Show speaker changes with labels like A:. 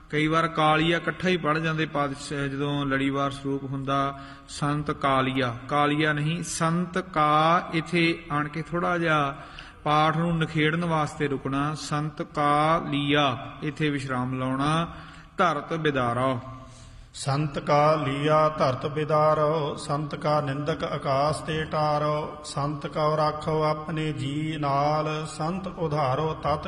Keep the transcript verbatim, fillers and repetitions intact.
A: ਕਈ ਵਾਰ ਕਾਲੀਆ ਇਕੱਠਾ ਹੀ ਪੜ ਜਾਂਦੇ ਪਾਤਸ਼ਾਹ ਜਦੋਂ ਲੜੀਵਾਰ ਸਰੂਪ ਹੁੰਦਾ ਸੰਤ ਕਾਲੀਆ, ਕਾਲੀਆ ਨਹੀਂ ਸੰਤ ਕਾ। ਇੱਥੇ ਆਣ ਕੇ ਥੋੜਾ ਜਿਹਾ ਪਾਠ ਨੂੰ ਨਿਖੇੜਨ ਵਾਸਤੇ ਰੁਕਣਾ। ਸੰਤ ਕਾ ਲੀਆ ਇੱਥੇ ਵਿਸ਼ਰਾਮ ਲਾਉਣਾ। ਧਰਤ ਬਿਦਾਰਾ,
B: ਸੰਤ ਕਾ ਲੀਆ ਧਰਤ ਬਿਦਾਰੋ, ਸੰਤ ਕਾ ਨਿੰਦਕ ਆਕਾਸ ਤੇ ਟਾਰੋ, ਸੰਤ ਕਉ ਰਾਖੋ ਆਪਣੇ ਜੀ ਨਾਲ, ਸੰਤ ਉਧਾਰੋ ਤਤ